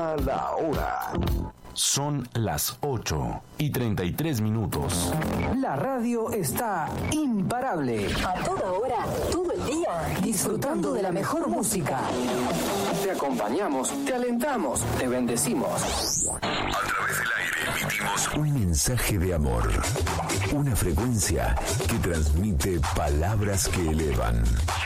Pasa la hora. Son las 8:33. La radio está imparable. A toda hora, todo el día, Disfrutando de la mejor música. Te acompañamos, te alentamos, te bendecimos. A través del aire emitimos un mensaje de amor. Una frecuencia que transmite palabras que elevan.